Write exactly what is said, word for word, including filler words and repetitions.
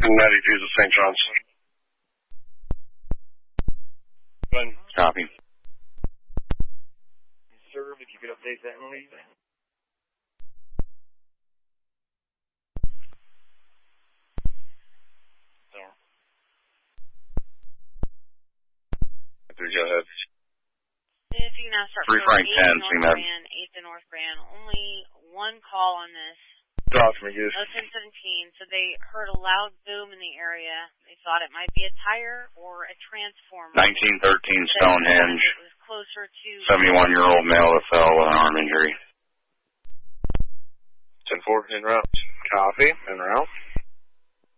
ninety-two to Saint John's. One. Copy. Serve, if you could update that and leave. Go ahead. If you can now start Three Frank ten, North that. Grand, eighth and North Grand. Only one call on this. Draw from you. No ten seventeen. So they heard a loud boom in the area. They thought it might be a tire or a transformer. nineteen thirteen Stonehenge. It was closer to seventy-one-year-old male that fell with an arm injury. ten four, en route. Copy, en route.